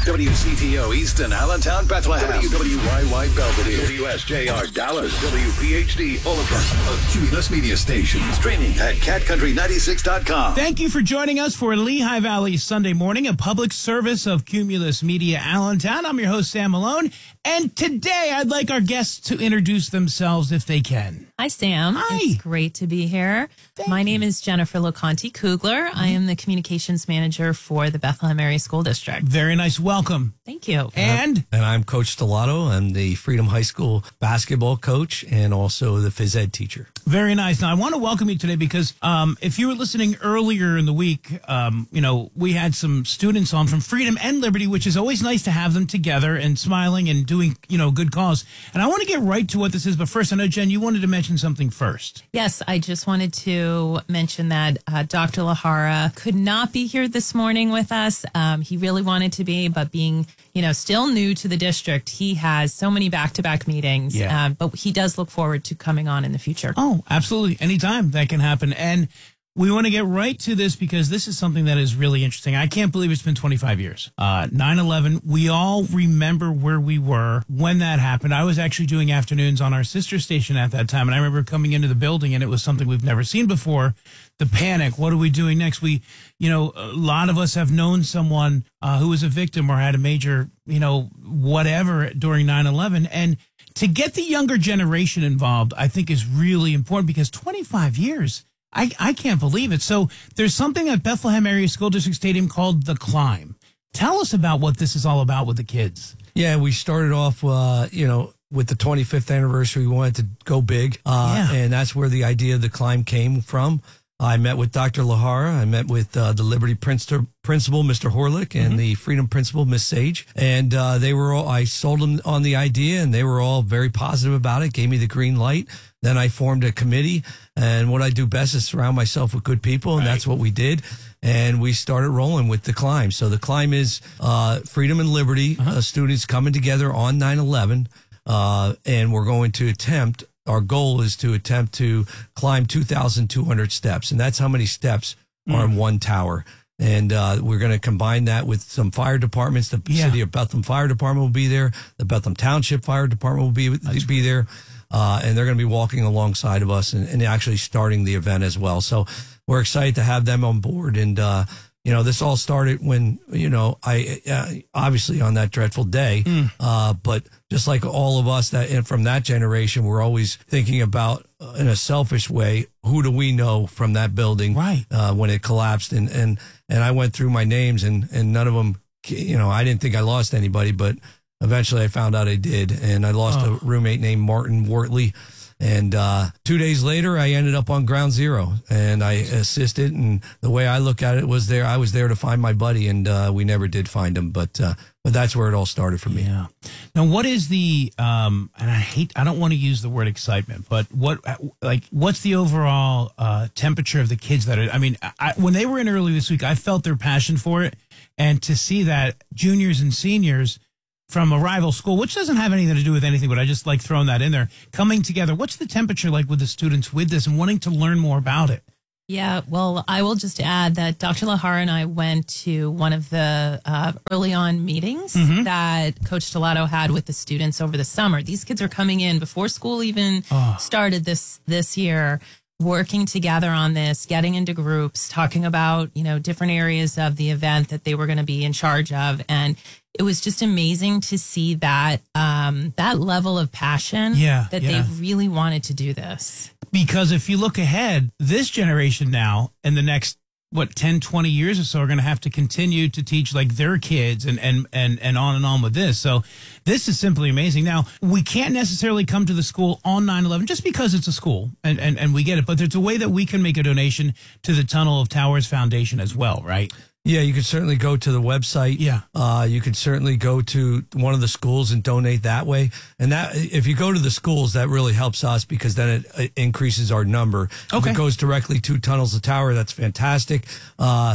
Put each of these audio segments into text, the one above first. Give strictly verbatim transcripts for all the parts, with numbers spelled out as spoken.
W C T O Easton, Allentown, Bethlehem. W W Y Y Belvedere. W S J R Dallas. W P H D Olathe. A Cumulus Media Station. Streaming at cat country ninety-six dot com. Thank you for joining us for Lehigh Valley Sunday Morning, a public service of Cumulus Media Allentown. I'm your host, Sam Malone. And today I'd like our guests to introduce themselves if they can. Hi, Sam. Hi. It's great to be here. Thank My you. name is Jennifer Loconti Kugler. I am the communications manager for the Bethlehem Area School District. Very nice welcome. Thank you. And And I'm Coach Stellato. I'm the Freedom High School basketball coach and also the phys ed teacher. very nice. Now, I want to welcome you today because um, if you were listening earlier in the week, um, you know, we had some students on from Freedom and Liberty, which is always nice to have them together and smiling and doing, you know, good cause. And I want to get right to what this is. But first, I know, Jen, you wanted to mention something first. Yes, I just wanted to mention that uh, Doctor Lahara could not be here this morning with us. Um, he really wanted to be, but being, you know, still new to the district, he has so many back-to-back meetings. Yeah. Uh, but he does look forward to coming on in the future. Oh, absolutely. Anytime that can happen. And we want to get right to this because this is something that is really interesting. I can't believe it's been twenty-five years. Uh, nine eleven, we all remember where we were when that happened. I was actually doing afternoons on our sister station at that time, and I remember coming into the building, and it was something we've never seen before. The panic. What are we doing next? We, you know, a lot of us have known someone uh, who was a victim or had a major, you know, whatever during nine eleven. And to get the younger generation involved, I think is really important because twenty-five years, I, I can't believe it. So there's something at Bethlehem Area School District Stadium called The Climb. Tell us about what this is all about with the kids. Yeah, we started off, uh, you know, with the twenty-fifth anniversary. We wanted to go big. Uh, Yeah. And that's where the idea of The Climb came from. I met with Doctor Lahara. I met with uh, the Liberty Prince- principal, Mister Horlick, and mm-hmm. the Freedom principal, Miss Sage. And uh, they were all, I sold them on the idea, and they were all very positive about it, gave me the green light. Then I formed a committee, and what I do best is surround myself with good people, and Right. that's what we did. And we started rolling with The Climb. So The Climb is uh, freedom and liberty, uh-huh. uh, students coming together on nine eleven, uh, and we're going to attempt our goal is to attempt to climb two thousand two hundred steps, and that's how many steps mm. are in one tower. And uh, we're going to combine that with some fire departments. The yeah. City of Bethlehem Fire Department will be there. The Bethlehem Township Fire Department will be that's be there. Uh, and they're going to be walking alongside of us and, and actually starting the event as well. So we're excited to have them on board. And, uh, you know, this all started when, you know, I uh, obviously on that dreadful day, mm. uh, but just like all of us that and from that generation, we're always thinking about uh, in a selfish way, who do we know from that building right. uh, when it collapsed? And, and, and I went through my names and, and none of them, you know, I didn't think I lost anybody, but eventually I found out I did. And I lost oh. a roommate named Martin Wortley. And uh, two days later, I ended up on ground zero, and I assisted. And the way I look at it was there, I was there to find my buddy, and uh, we never did find him. But uh, but that's where it all started for me. Yeah. Now, what is the? Um, and I hate, I don't want to use the word excitement, but what, like, what's the overall uh, temperature of the kids that are? I mean, I, when they were in early this week, I felt their passion for it, and to see that juniors and seniors from a rival school, which doesn't have anything to do with anything, but I just like throwing that in there, coming together. What's the temperature like with the students with this and wanting to learn more about it? Yeah, well, I will just add that Doctor Lahara and I went to one of the uh, early on meetings mm-hmm. that Coach Stellato had with the students over the summer. These kids are coming in before school even oh. started this this year, working together on this, getting into groups, talking about, you know, different areas of the event that they were going to be in charge of. And it was just amazing to see that um, that level of passion yeah, that yeah. they really wanted to do this. Because if you look ahead, this generation now in the next, what, ten, twenty years or so are going to have to continue to teach like their kids and, and, and, and on and on with this. So this is simply amazing. Now, we can't necessarily come to the school on nine eleven just because it's a school and, and, and we get it. But there's a way that we can make a donation to the Tunnel of Towers Foundation as well, right? Yeah, you could certainly go to the website. Yeah. Uh, you could certainly go to one of the schools and donate that way. And that, if you go to the schools, that really helps us because then it, it increases our number. Okay. If it goes directly to Tunnels of Tower, that's fantastic. Uh,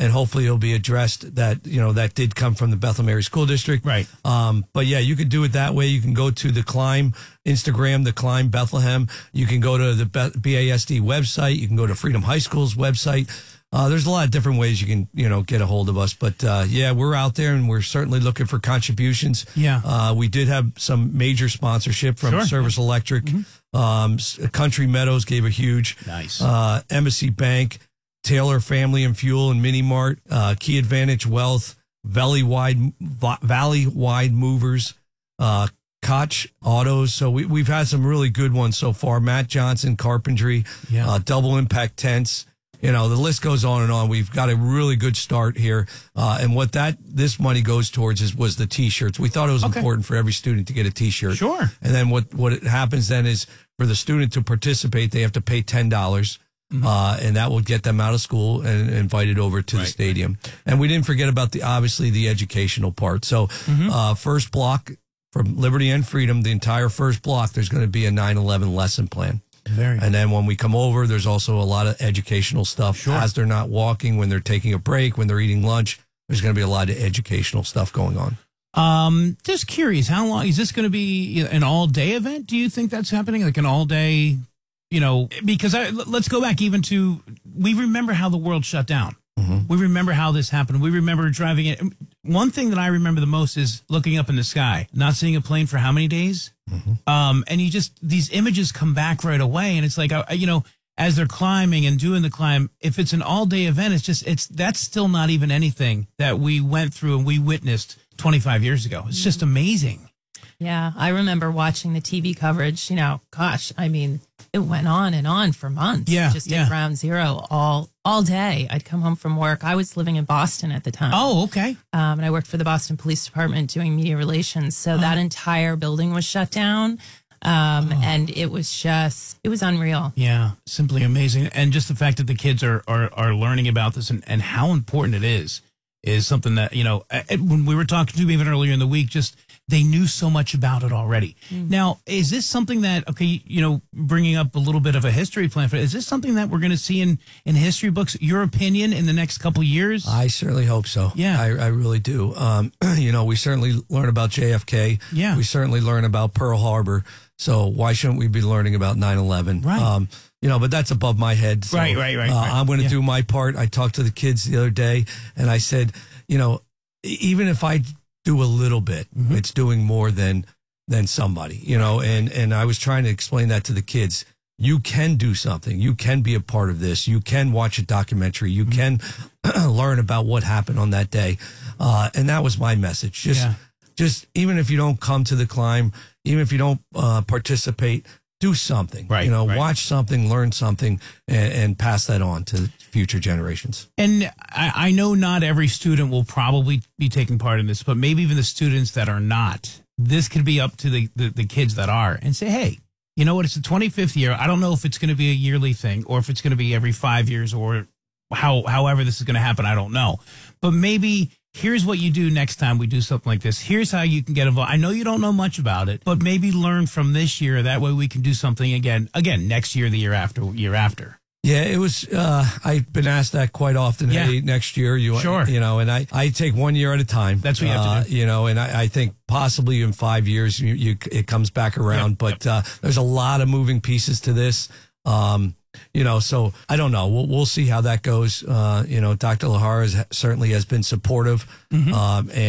and hopefully it'll be addressed that, you know, that did come from the Bethel Mary School District. Right. Um, but yeah, you could do it that way. You can go to the Climb Instagram, the Climb Bethlehem. You can go to the B A S D website. You can go to Freedom High School's website. Uh, there's a lot of different ways you can, you know, get a hold of us. But, uh, yeah, we're out there and we're certainly looking for contributions. Yeah. Uh, we did have some major sponsorship from Sure. Service Electric. Mm-hmm. Um, Country Meadows gave a huge. Nice. Uh, Embassy Bank, Taylor Family and Fuel and Mini Mart, uh, Key Advantage Wealth, Valley Wide, Valley Wide Movers, uh, Koch Autos. So we, we've had some really good ones so far. Matt Johnson Carpentry, Yeah. uh, Double Impact Tents. You know, the list goes on and on. We've got a really good start here. Uh, and what that, this money goes towards is, was the t-shirts. We thought it was Okay. important for every student to get a t-shirt. Sure. And then what, what it happens then is for the student to participate, they have to pay ten dollars. Mm-hmm. Uh, and that will get them out of school and invited over to Right. the stadium. And we didn't forget about the, obviously the educational part. So, Mm-hmm. uh, first block from Liberty and Freedom, the entire first block, there's going to be a nine eleven lesson plan. Very And then when we come over, there's also a lot of educational stuff Sure. as they're not walking, when they're taking a break, when they're eating lunch. There's going to be a lot of educational stuff going on. Um, just curious, how long is this going to be an all day event? Do you think that's happening? Like an all day, you know, because I, let's go back even to, we remember how the world shut down. Mm-hmm. We remember how this happened. We remember driving it. One thing that I remember the most is looking up in the sky, not seeing a plane for how many days? Mm-hmm. Um, and you just, these images come back right away. And it's like, uh, you know, as they're climbing and doing the climb, if it's an all day event, it's just, it's, that's still not even anything that we went through and we witnessed twenty-five years ago. It's just amazing. Yeah, I remember watching the T V coverage, you know, gosh, I mean, it went on and on for months. Yeah, Just yeah. at Ground Zero all all day. I'd come home from work. I was living in Boston at the time. Oh, okay. Um, and I worked for the Boston Police Department doing media relations. So that entire building was shut down. Um, Oh. and it was just, it was unreal. Yeah, simply amazing. And just the fact that the kids are are, are learning about this and, and how important it is, is something that, you know, uh, when we were talking to them even earlier in the week, just they knew so much about it already. Mm. Now, is this something that, okay, you know, bringing up a little bit of a history plan for, is this something that we're going to see in, in history books, your opinion, in the next couple years? I certainly hope so. Yeah. I, I really do. Um, you know, we certainly learn about J F K. Yeah. We certainly learn about Pearl Harbor. So why shouldn't we be learning about nine eleven? Right. Um, you know, but that's above my head. So, Right, right, right, Uh, right. I'm going to Yeah. do my part. I talked to the kids the other day and I said, you know, e- even if I do a little bit, Mm-hmm. it's doing more than than somebody, you know, and, and I was trying to explain that to the kids. You can do something. You can be a part of this. You can watch a documentary. You Mm-hmm. can learn about what happened on that day. Uh, and that was my message. Just, Yeah. just even if you don't come to the climb, even if you don't uh, participate, do something. Right, You know, right. watch something, learn something, and, and pass that on to future generations. And I, I know not every student will probably be taking part in this, but maybe even the students that are not, this could be up to the, the, the kids that are and say, hey, you know what? It's the twenty-fifth year. I don't know if it's going to be a yearly thing or if it's going to be every five years or how, however this is going to happen. I don't know. But maybe here's what you do next time we do something like this. Here's how you can get involved. I know you don't know much about it, but maybe learn from this year. That way we can do something again, again, next year, the year after, year after. Yeah, it was, uh, I've been asked that quite often. Yeah. Hey, next year, you, Sure. you know, and I, I take one year at a time. That's what you have to Uh, do. You know, and I, I think possibly in five years, you, you it comes back around, Yep, but, uh, there's a lot of moving pieces to this. Um, you know, so I don't know. We'll, we'll see how that goes. Uh, you know, Doctor Lahar has, certainly has been supportive. Mm-hmm. Um, and